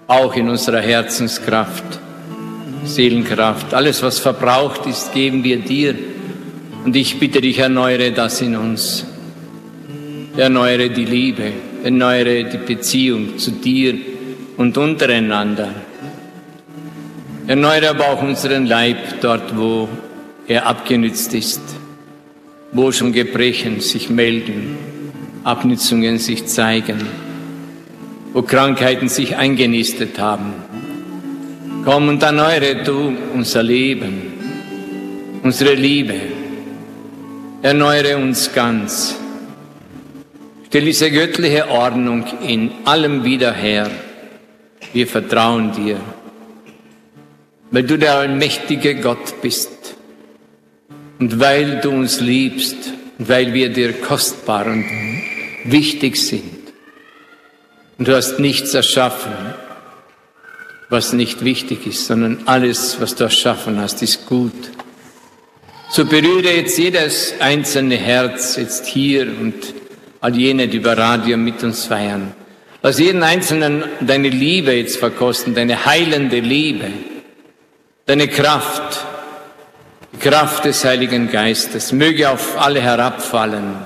auch in unserer Herzenskraft, Seelenkraft. Alles, was verbraucht ist, geben wir dir. Und ich bitte dich, erneuere das in uns. Erneuere die Liebe, erneuere die Beziehung zu dir und untereinander. Erneuere aber auch unseren Leib dort, wo er abgenützt ist, wo schon Gebrechen sich melden, Abnützungen sich zeigen, wo Krankheiten sich eingenistet haben. Komm und erneuere du unser Leben, unsere Liebe. Erneuere uns ganz. Stell diese göttliche Ordnung in allem wieder her. Wir vertrauen dir, weil du der allmächtige Gott bist und weil du uns liebst und weil wir dir kostbar und wichtig sind. Und du hast nichts erschaffen, was nicht wichtig ist, sondern alles, was du erschaffen hast, ist gut. So berühre jetzt jedes einzelne Herz jetzt hier und all jene, die über Radio mit uns feiern. Lass jeden Einzelnen deine Liebe jetzt verkosten, deine heilende Liebe, deine Kraft, die Kraft des Heiligen Geistes, möge auf alle herabfallen.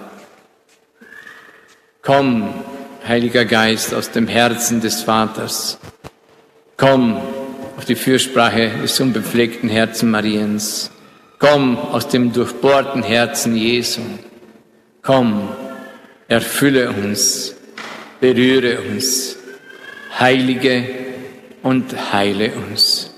Komm, Heiliger Geist, aus dem Herzen des Vaters. Komm auf die Fürsprache des unbefleckten Herzen Mariens. Komm aus dem durchbohrten Herzen Jesu. Komm, erfülle uns, berühre uns, heilige und heile uns.